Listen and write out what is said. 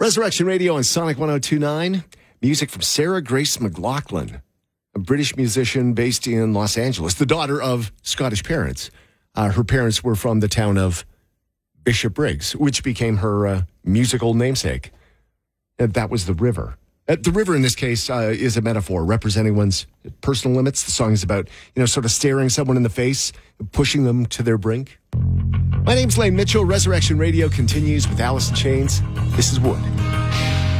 Resurrection Radio on Sonic 102.9. Music from Sarah Grace McLachlan, a British musician based in Los Angeles, the daughter of Scottish parents. Her parents were from the town of Bishop Briggs, which became her musical namesake. And that was the river. The river in this case is a metaphor representing one's personal limits. The song is about, sort of staring someone in the face, pushing them to their brink. My name's Lane Mitchell. Resurrection Radio continues with Alice in Chains. This is Wood.